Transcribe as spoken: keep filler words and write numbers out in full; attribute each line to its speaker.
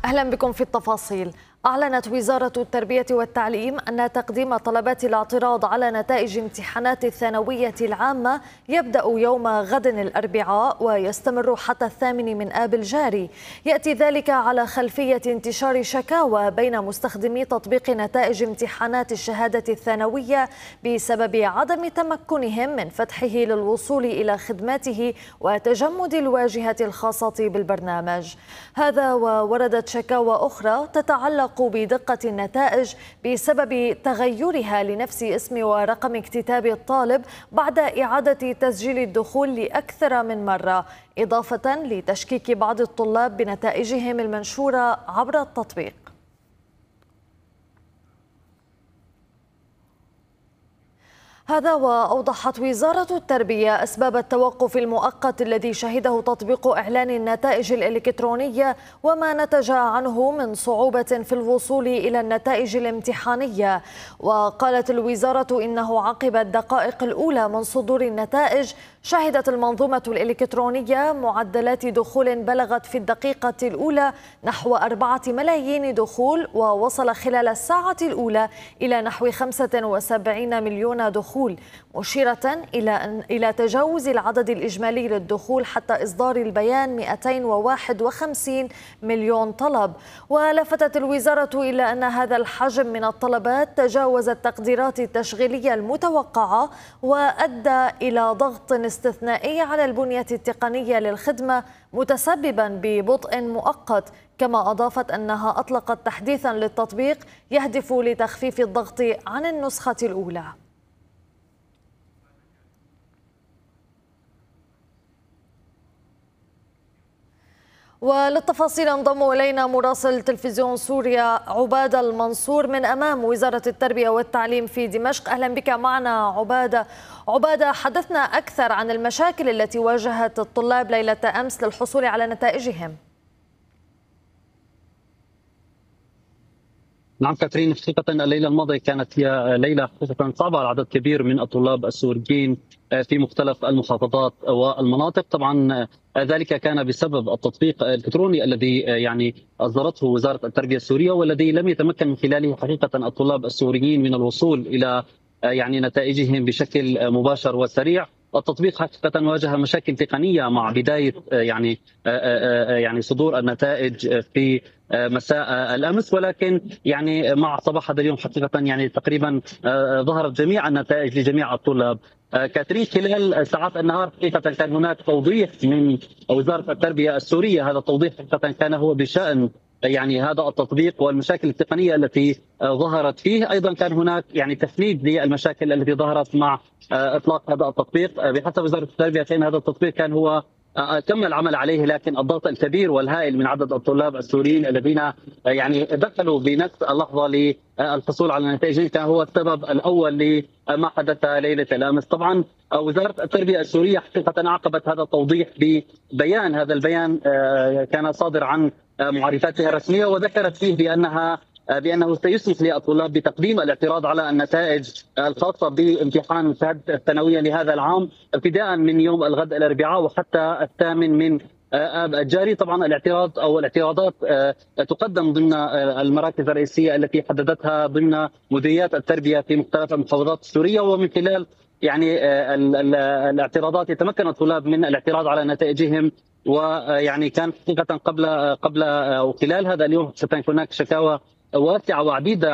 Speaker 1: أهلا بكم في التفاصيل. أعلنت وزارة التربية والتعليم أن تقديم طلبات الاعتراض على نتائج امتحانات الثانوية العامة يبدأ يوم غد الأربعاء ويستمر حتى الثامن من آب الجاري. يأتي ذلك على خلفية انتشار شكاوى بين مستخدمي تطبيق نتائج امتحانات الشهادة الثانوية بسبب عدم تمكنهم من فتحه للوصول إلى خدماته وتجمد الواجهة الخاصة بالبرنامج. هذا ووردت شكاوى أخرى تتعلق بدقة النتائج بسبب تغيرها لنفس اسم ورقم اكتتاب الطالب بعد إعادة تسجيل الدخول لأكثر من مرة، إضافة لتشكيك بعض الطلاب بنتائجهم المنشورة عبر التطبيق. هذا وأوضحت وزارة التربية أسباب التوقف المؤقت الذي شهده تطبيق إعلان النتائج الإلكترونية وما نتج عنه من صعوبة في الوصول إلى النتائج الامتحانية. وقالت الوزارة إنه عقب الدقائق الأولى من صدور النتائج شهدت المنظومة الإلكترونية معدلات دخول بلغت في الدقيقة الأولى نحو أربعة ملايين دخول، ووصل خلال الساعة الأولى إلى نحو خمسة وسبعين مليون دخول، مشيرة إلى أن إلى تجاوز العدد الإجمالي للدخول حتى إصدار البيان مئتين وواحد وخمسين مليون طلب. ولفتت الوزارة إلى أن هذا الحجم من الطلبات تجاوز التقديرات التشغيلية المتوقعة وأدى إلى ضغط استثنائي على البنية التقنية للخدمة متسببا ببطء مؤقت. كما أضافت أنها أطلقت تحديثا للتطبيق يهدف لتخفيف الضغط عن النسخة الأولى. وللتفاصيل انضم إلينا مراسل تلفزيون سوريا عبادة المنصور من أمام وزارة التربية والتعليم في دمشق. أهلا بك معنا عبادة. عبادة، حدثنا أكثر عن المشاكل التي واجهت الطلاب ليلة أمس للحصول على نتائجهم.
Speaker 2: نعم كاترين، حقيقة الليلة الماضية كانت هي ليلة حقيقة صعبة على عدد كبير من الطلاب السوريين في مختلف المحافظات والمناطق. طبعا ذلك كان بسبب التطبيق الإلكتروني الذي يعني أصدرته وزارة التربية السورية، والذي لم يتمكن من خلاله حقيقة الطلاب السوريين من الوصول إلى يعني نتائجهم بشكل مباشر وسريع. التطبيق حقيقة واجه مشاكل تقنية مع بداية يعني يعني صدور النتائج في مساء الأمس، ولكن يعني مع صباح هذا اليوم حقيقة يعني تقريبا ظهرت جميع النتائج لجميع الطلاب. كاترين، خلال ساعات النهار حقيقة كان هناك توضيح من وزارة التربية السورية. هذا التوضيح حقيقة كان هو بشأن يعني هذا التطبيق والمشاكل التقنية التي ظهرت فيه. أيضا كان هناك يعني تفنيد للمشاكل التي ظهرت مع إطلاق هذا التطبيق. بحسب وزارة التربية فإن هذا التطبيق كان هو تم العمل عليه، لكن الضغط الكبير والهائل من عدد الطلاب السوريين الذين يعني دخلوا بنفس اللحظة للحصول على النتائج كان هو السبب الأول لما حدث ليلة الأمس. طبعا وزارة التربية السورية حقيقة عقبت هذا التوضيح ببيان. هذا البيان كان صادر عن معرفاتها الرسمية، وذكرت فيه بأنها بأنه سيسمح للطلاب بتقديم الاعتراض على النتائج الخاصة بامتحان الشهادة الثانوية لهذا العام ابتداء من يوم الغد الأربعاء وحتى الثامن من آب الجاري. طبعا الاعتراض أو الاعتراضات تقدم ضمن المراكز الرئيسية التي حددتها ضمن مديريات التربية في مختلف المحافظات السورية، ومن خلال يعني الاعتراضات يتمكن الطلاب من الاعتراض على نتائجهم. ويعني كان حقيقة قبل قبل وخلال هذا اليوم هناك شكاوى واسعة وعديدة